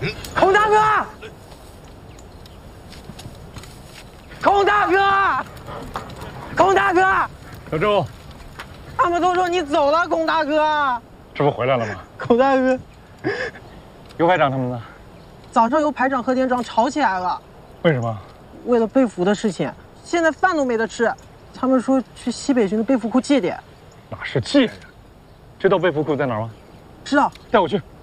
孔大哥，孔大哥，孔大哥， 小周， 他们都说你走了，孔大哥。 这不回来了吗？ 孔大哥， 尤排长他们呢？ 早上尤排长和连长吵起来了。 为什么？ 为了被俘的事情，现在饭都没得吃。他们说去西北军的被俘库借点。 哪是借呀？知道被俘库在哪儿吗？ 知道。 带我去。